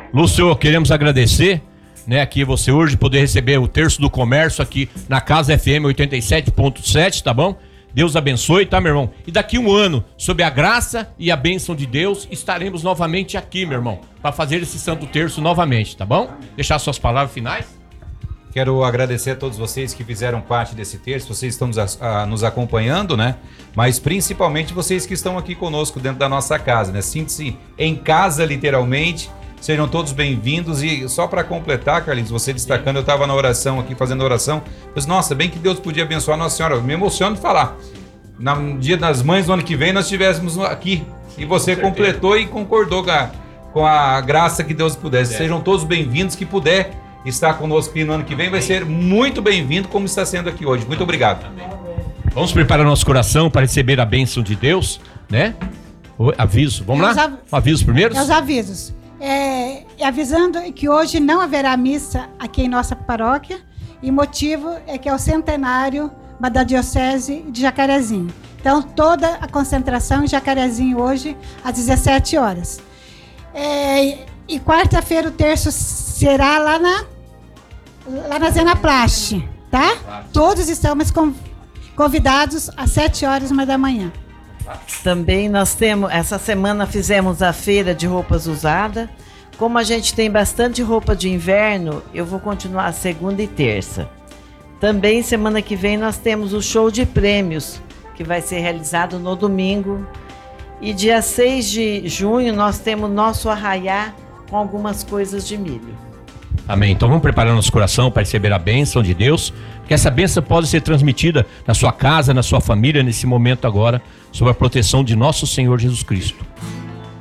Lúcio, queremos agradecer, né, aqui você hoje poder receber o Terço do Comércio aqui na Casa FM 87.7, tá bom? Deus abençoe, tá, meu irmão? E daqui um ano, sob a graça e a bênção de Deus, estaremos novamente aqui, meu irmão, para fazer esse Santo Terço novamente, tá bom? Deixar suas palavras finais. Quero agradecer a todos vocês que fizeram parte desse terço, vocês estão nos acompanhando, né? Mas principalmente vocês que estão aqui conosco dentro da nossa casa, né? Sinta-se em casa, literalmente. Sejam todos bem-vindos. E só para completar, Carlinhos, você destacando, eu estava na oração aqui, fazendo oração. Mas, nossa, bem que Deus podia abençoar Nossa Senhora. Eu me emociono de falar. No Dia das Mães, no ano que vem, nós estivéssemos aqui. E você completou e concordou com a graça que Deus pudesse. Sejam todos bem-vindos, que puder estar conosco aqui no ano que vem, vai ser muito bem-vindo, como está sendo aqui hoje. Muito obrigado. Vamos preparar nosso coração para receber a bênção de Deus, né? O aviso. Vamos lá? Avisos primeiros? Os avisos. Avisando que hoje não haverá missa aqui em nossa paróquia, e motivo é que é o centenário da Diocese de Jacarezinho. Então, toda a concentração em Jacarezinho hoje, às 17 horas. E quarta-feira o terço será lá na Zena Plaste, tá? Todos estamos convidados às 7 horas da manhã. Também nós temos, essa semana fizemos a feira de roupas usadas. Como a gente tem bastante roupa de inverno, eu vou continuar segunda e terça. Também semana que vem nós temos o show de prêmios, que vai ser realizado no domingo. E dia 6 de junho nós temos nosso arraiá com algumas coisas de milho. Amém. Então vamos preparar nosso coração para receber a bênção de Deus, que essa bênção pode ser transmitida na sua casa, na sua família, nesse momento agora, sob a proteção de nosso Senhor Jesus Cristo.